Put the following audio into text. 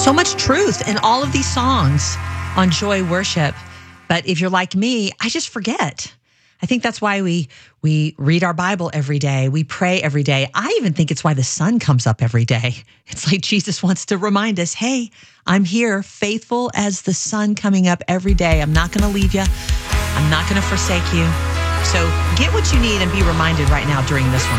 So much truth in all of these songs on Joy Worship. But if you're like me, I just forget. I think that's why we read our Bible every day. We pray every day. I even think it's why the sun comes up every day. It's like Jesus wants to remind us, hey, I'm here, faithful as the sun coming up every day. I'm not going to leave you. I'm not going to forsake you. So get what you need and be reminded right now during this one.